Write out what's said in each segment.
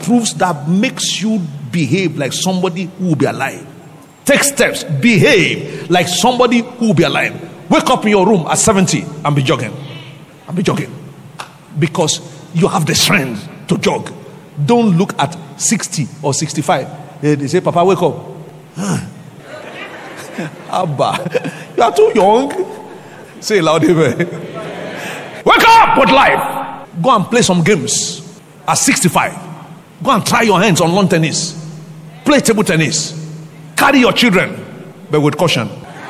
proves, that makes you behave like somebody who will be alive. Take steps, behave like somebody who will be alive. Wake up in your room at 70 and be jogging. And be jogging. Because you have the strength to jog. Don't look at 60 or 65. They say, Papa, wake up. Abba, you are too young. Say it loud, amen. Wake up with life. Go and play some games at 65. Go and try your hands on lawn tennis. Play table tennis. Carry your children, but with caution.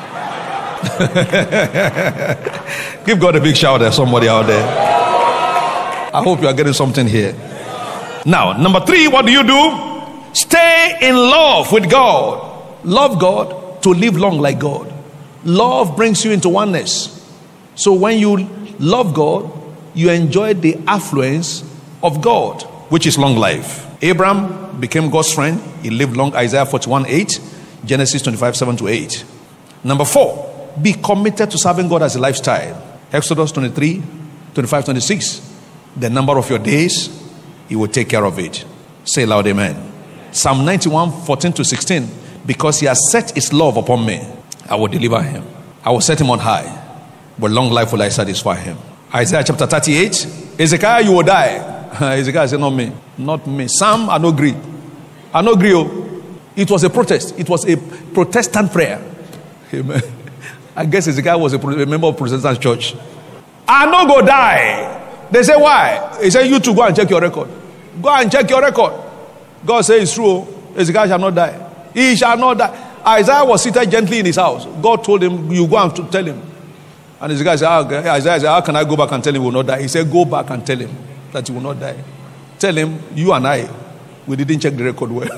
Give God a big shout there, somebody out there. I hope you are getting something here. Now, number 3, what do? Stay in love with God. Love God to live long like God. Love brings you into oneness. So when you love God, you enjoy the affluence of God, which is long life. Abraham became God's friend. He lived long. Isaiah 41:8, Genesis 25:7-8. Number 4, be committed to serving God as a lifestyle. Exodus 23:25-26. The number of your days, He will take care of it. Say loud, amen. Psalm 91:14-16. Because He has set His love upon me, I will deliver him. I will set him on high, but long life will I satisfy him. Isaiah chapter 38. Ezekiel, you will die. Ezekiel said, not me. Not me. Sam, I don't agree. I don't agree. It was a protest. It was a Protestant prayer. Amen. I guess Ezekiel was a member of Protestant church. I don't go die. They say, why? He said, you too, go and check your record. Go and check your record. God says it's true. Ezekiel shall not die. He shall not die. Isaiah was seated gently in his house. God told him, you go and tell him. And Ezekiel said, Isaiah said, how can I go back and tell him he will not die? He said, go back and tell him that he will not die. Tell him, you and I, we didn't check the record well.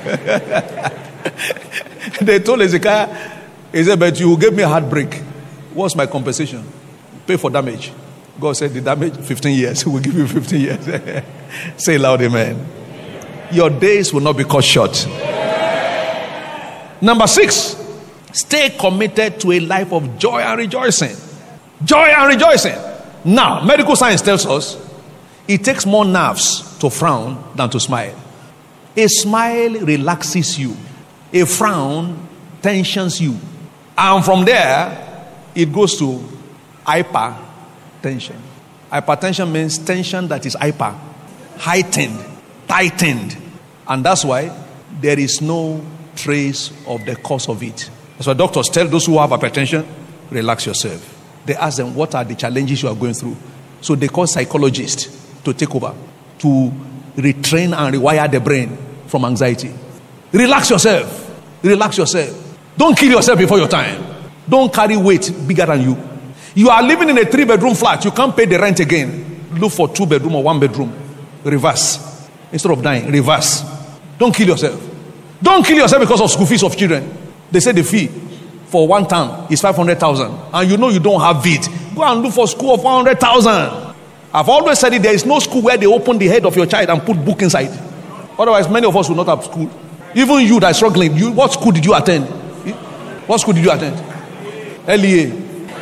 They told Ezekiel, he said, but you gave me a heartbreak. What's my compensation? Pay for damage. God said, the damage, 15 years. We'll give you 15 years. Say loud, amen. Your days will not be cut short. Number 6, stay committed to a life of joy and rejoicing. Joy and rejoicing. Now, medical science tells us it takes more nerves to frown than to smile. A smile relaxes you. A frown tensions you. And from there, it goes to hypertension. Hypertension means tension that is hyper, heightened, tightened. And that's why there is no trace of the cause of it. That's why doctors tell those who have hypertension, relax yourself. They ask them, what are the challenges you are going through? So they call psychologists to take over, to retrain and rewire the brain from anxiety. Relax yourself. Relax yourself. Don't kill yourself before your time. Don't carry weight bigger than you. You are living in a 3-bedroom flat. You can't pay the rent again. Look for 2-bedroom or 1-bedroom. Reverse. Instead of dying, reverse. Don't kill yourself. Don't kill yourself because of school fees of children. They say the fee for 1 term is 500,000, and you know you don't have it. Go and look for school of 100,000. I've always said it. There is no school where they open the head of your child and put book inside. Otherwise, many of us will not have school. Even you that is struggling, what school did you attend? What school did you attend? LEA.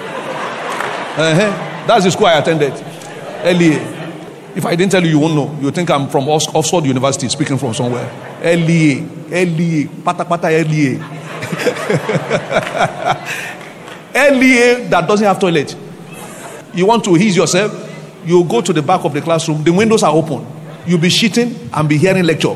That's the school I attended. LEA. If I didn't tell you, you won't know. You think I'm from Oxford University, speaking from somewhere. LEA. Pata pata LEA. LEA that doesn't have toilet. You want to ease yourself, you go to the back of the classroom. The windows are open. You'll be shitting and be hearing lecture.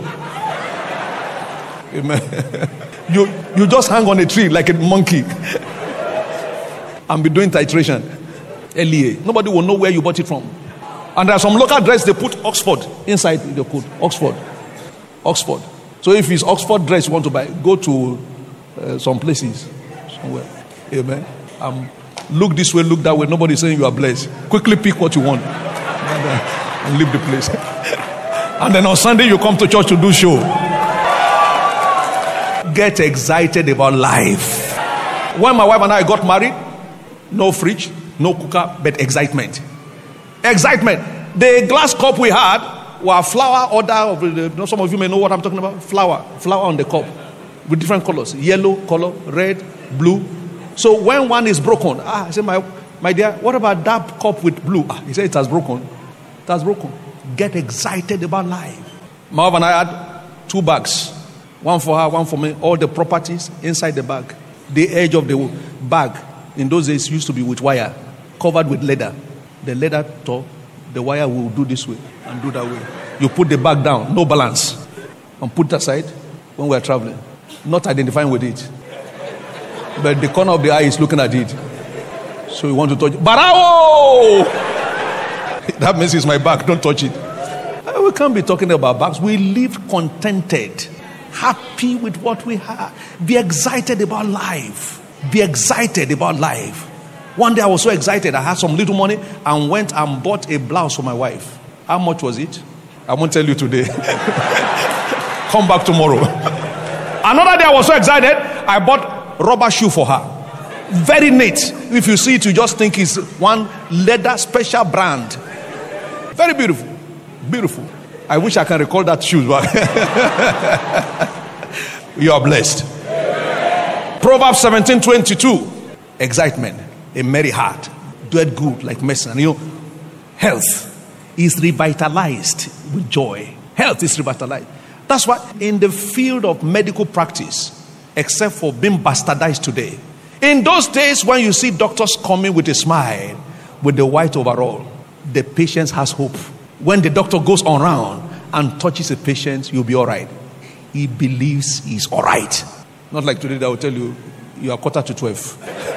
Amen. You just hang on a tree like a monkey and be doing titration. LEA. Nobody will know where you bought it from. And there are some local dress they put Oxford inside. They put Oxford. So if it's Oxford dress you want to buy, go to some places somewhere. Amen. Look this way, look that way. Nobody's saying you are blessed. Quickly pick what you want and leave the place. And then on Sunday you come to church to do show. Get excited about life. When my wife and I got married, no fridge, no cooker, but excitement. Excitement. The glass cup we had were flower order. Some of you may know what I'm talking about. Flower on the cup with different colors. Yellow color, red, blue. So when one is broken, I said, my dear, what about that cup with blue? He said, it has broken. It has broken. Get excited about life. My wife and I had 2 bags. One for her, one for me. All the properties inside the bag. The edge of the bag in those days used to be with wire, covered with leather. The leather top, the wire will do this way and do that way. You put the bag down, no balance, and put it aside when we are traveling. Not identifying with it. But the corner of the eye is looking at it. So you want to touch it. Barao! That means it's my bag, don't touch it. We can't be talking about bags. We live contented, happy with what we have. Be excited about life. Be excited about life. One day I was so excited, I had some little money and went and bought a blouse for my wife. How much was it? I won't tell you today. Come back tomorrow. Another day I was so excited, I bought rubber shoe for her. Very neat. If you see it, you just think it's one leather special brand. Very beautiful. Beautiful. I wish I can recall that shoes, but you are blessed. Proverbs 17:22. Excitement, a merry heart, doeth good like medicine. You know, health is revitalized with joy. Health is revitalized. That's why in the field of medical practice, except for being bastardized today, in those days when you see doctors coming with a smile, with the white overall, the patient has hope. When the doctor goes around and touches a patient, you'll be all right. He believes he's all right. Not like today that will tell you, you are 11:45.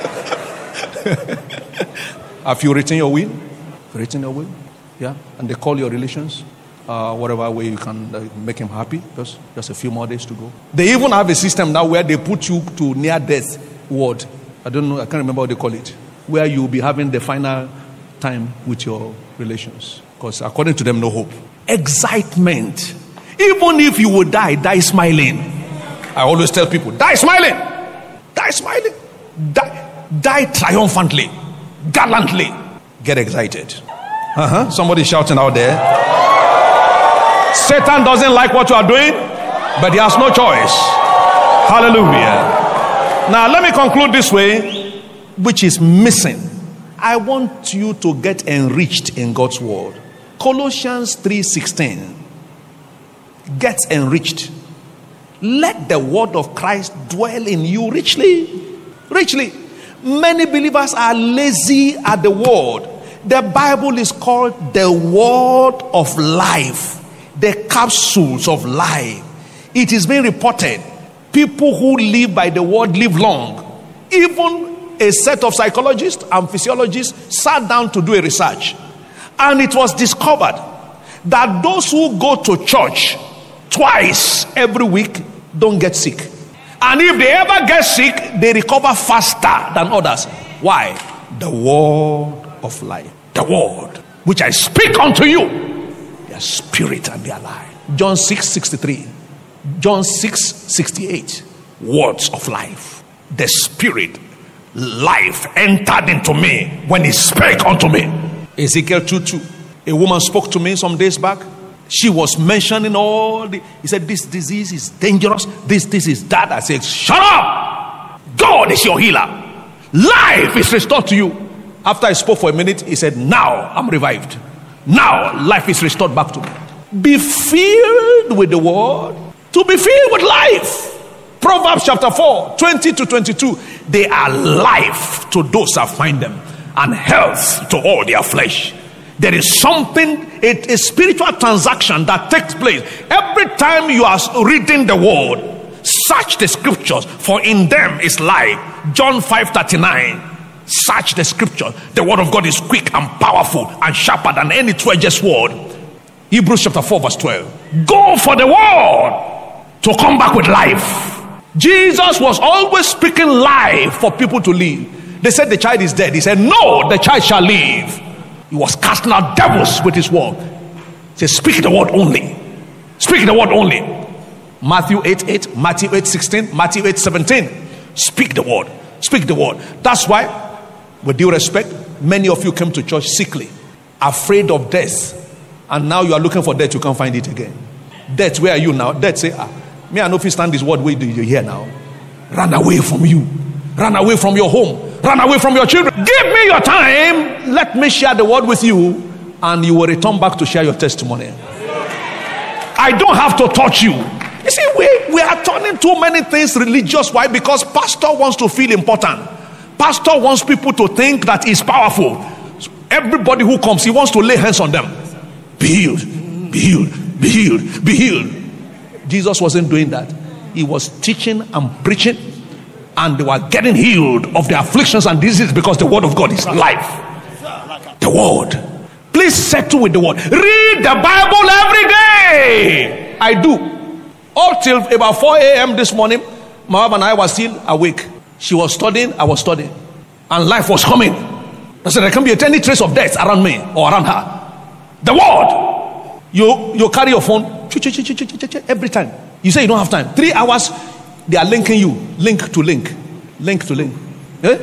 Have you written your will? Written your will? Yeah. And they call your relations. Whatever way you can make him happy. Just a few more days to go. They even have a system now where they put you to near death ward. I don't know. I can't remember what they call it. Where you'll be having the final time with your relations. Because according to them, no hope. Excitement. Even if you will die, die smiling. I always tell people, die smiling. Die smiling. Die triumphantly. Gallantly. Get excited. Somebody shouting out there. Satan doesn't like what you are doing, but he has no choice. Hallelujah. Now let me conclude this way, which is missing. I want you to get enriched in God's word. Colossians 3:16. Get enriched. Let the word of Christ dwell in you richly. Richly. Many believers are lazy at the word. The Bible is called the word of life. The capsules of life. It is being reported. People who live by the word live long. Even a set of psychologists and physiologists sat down to do a research. And it was discovered that those who go to church twice every week don't get sick. And if they ever get sick, they recover faster than others. Why? The word of life. The word which I speak unto you. Their spirit and their life. John 6:63. John 6:68. Words of life. The spirit, life entered into me when he spake unto me. Ezekiel 2:2. A woman spoke to me some days back. She was mentioning all the, he said, this disease is dangerous. This is that. I said, shut up. God is your healer. Life is restored to you. After I spoke for a minute, he said, now I'm revived. Now life is restored back to me. Be filled with the word to be filled with life. Proverbs chapter 4, 20-22. They are life to those that find them, and health to all their flesh. There is something, a spiritual transaction that takes place every time you are reading the word. Search the scriptures, for in them is life. John 5:39. Search the scriptures. The word of God is quick and powerful and sharper than any two-edged sword. Hebrews chapter 4 verse 12. Go for the word to come back with life. Jesus was always speaking life for people to live. They said the child is dead. He said, no, the child shall live. He was casting out devils with his word. He said, speak the word only. Speak the word only. Matthew 8:8, Matthew 8:16, Matthew 8:17. Speak the word. Speak the word. That's why, with due respect, many of you came to church sickly, afraid of death. And now you are looking for death, you can't find it again. Death, where are you now? Death say, me I know if you stand this word, where do you hear now? Run away from you. Run away from your home. Run away from your children. Give me your time. Let me share the word with you, and you will return back to share your testimony. I I don't have to touch you. You see, we are turning too many things religious. Why? Because pastor wants to feel important. Pastor wants people to think that he's powerful. Everybody who comes, he wants to lay hands on them. Be healed, be healed, be healed, be healed. Jesus wasn't doing that. He was teaching and preaching, and they were getting healed of their afflictions and diseases because the word of God is life. The word. Please settle with the word. Read the Bible every day. I do. Up till about 4 a.m. this morning, my wife and I were still awake. She was studying, I was studying. And life was coming. I said, there can't be any trace of death around me or around her. The word. You carry your phone every time. You say you don't have time. 3 hours, they are linking you. Link to link. Link to link. Eh?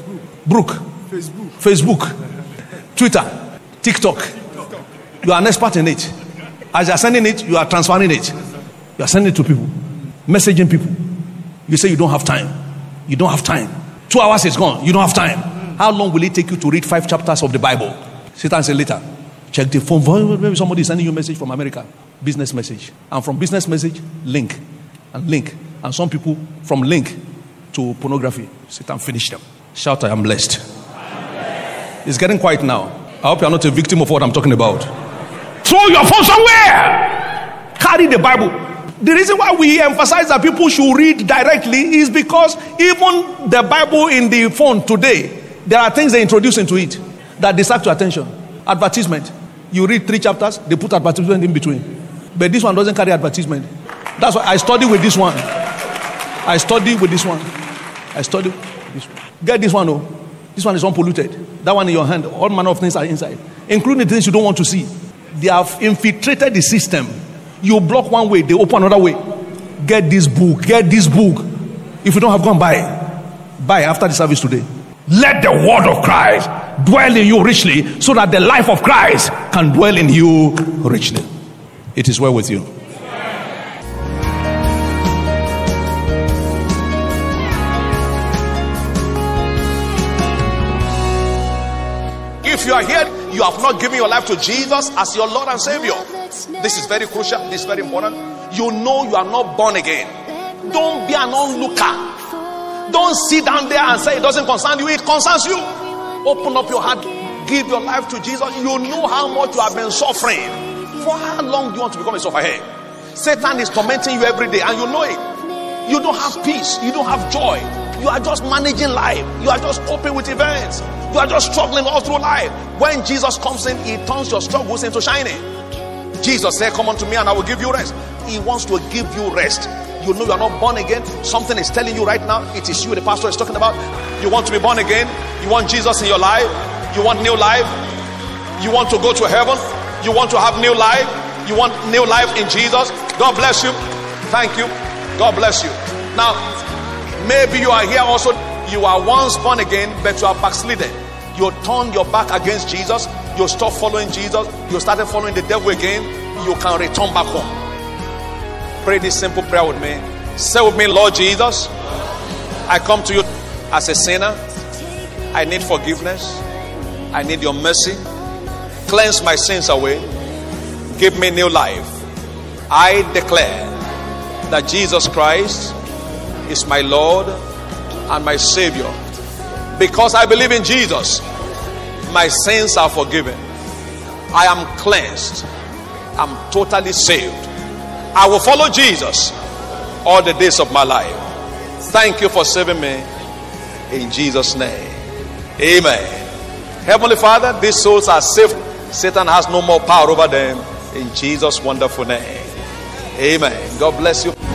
Facebook. Twitter. TikTok. You are an expert in it. As you are sending it, you are transferring it. You are sending it to people. Messaging people. You say you don't have time. You don't have time. 2 hours is gone. You don't have time. How long will it take you to read 5 chapters of the Bible? Satan said later. Check the phone. Maybe somebody is sending you a message from America. Business message. And from business message, link. And link. And some people from link to pornography. Satan finished them. Shout, I am blessed. It's getting quiet now. I hope you are not a victim of what I'm talking about. Throw your phone somewhere. Carry the Bible. The reason why we emphasize that people should read directly is because even the Bible in the phone today, there are things they introduce into it that distract your attention. Advertisement. You read 3 chapters, they put advertisement in between. But this one doesn't carry advertisement. That's why I study with this one. I study with this one. Get this one, oh. This one is unpolluted. That one in your hand. All manner of things are inside, including the things you don't want to see. They have infiltrated the system. You block one way, they open another way. Get this book. If you don't have, go and buy after the service today. Let the word of Christ dwell in you richly, so that the life of Christ can dwell in you richly. It is well with you. If you are here, you have not given your life to Jesus as your Lord and Savior. This is very crucial. This is very important. You know you are not born again. Don't be an onlooker. Don't sit down there and say it doesn't concern you. It concerns you. Open up your heart. Give your life to Jesus. You know how much you have been suffering. For how long do you want to become a sufferer? Satan is tormenting you every day and you know it. You don't have peace. You don't have joy. You are just managing life. You are just coping with events. You are just struggling all through life. When Jesus comes in, he turns your struggles into shining. Jesus said, come unto me and I will give you rest. He wants to give you rest. You know you are not born again. Something is telling you right now. It is you the pastor is talking about. You want to be born again. You want Jesus in your life. You want new life. You want to go to heaven. You want to have new life. You want new life in Jesus. God bless you. Thank you. God bless you. Now, maybe you are here also. You are once born again, but you are backslidden. You turn your back against Jesus. You stop following Jesus. You started following the devil again. You can return back home. Pray this simple prayer with me. Say with me, Lord Jesus, I come to you as a sinner. I need forgiveness. I need your mercy. Cleanse my sins away. Give me new life. I declare that Jesus Christ is my Lord and my Savior. Because I believe in Jesus, my sins are forgiven. I am cleansed. I'm totally saved. I will follow Jesus all the days of my life. Thank you for saving me. In Jesus' name. Amen. Heavenly Father, these souls are saved. Satan has no more power over them. In Jesus' wonderful name. Amen. God bless you.